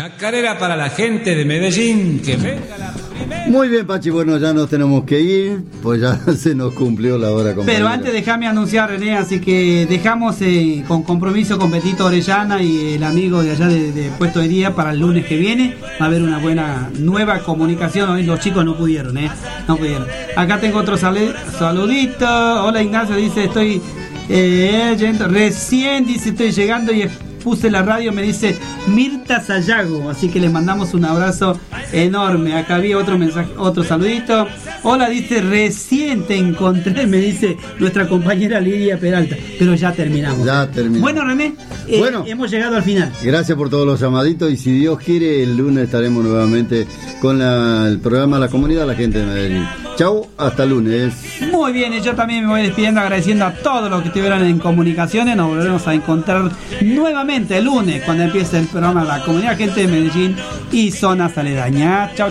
Chacarera para la gente de Medellín, que venga la primera. Muy bien, Pachi, bueno, ya nos tenemos que ir, pues ya se nos cumplió la hora, compañero. Pero antes déjame anunciar, René, así que dejamos con compromiso con Betito Orellana y el amigo de allá de Puesto de Día para el lunes que viene. Va a haber una buena nueva comunicación. Hoy los chicos no pudieron, no pudieron. Acá tengo otro saludito. Hola, Ignacio, dice, recién dice, estoy llegando y puse la radio, me dice Mirta Sayago, así que les mandamos un abrazo enorme. Acá había otro mensaje, otro saludito. Hola, dice, recién te encontré, me dice nuestra compañera Lidia Peralta, pero ya terminamos. Bueno, René, hemos llegado al final. Gracias por todos los llamaditos y si Dios quiere, el lunes estaremos nuevamente con el programa La Comunidad, la gente de Medellín. Chau, hasta lunes. Muy bien, y yo también me voy despidiendo agradeciendo a todos los que estuvieron en comunicaciones. Nos volveremos a encontrar nuevamente el lunes cuando empiece el programa La Comunidad, gente de Medellín y zonas aledañas. Chau.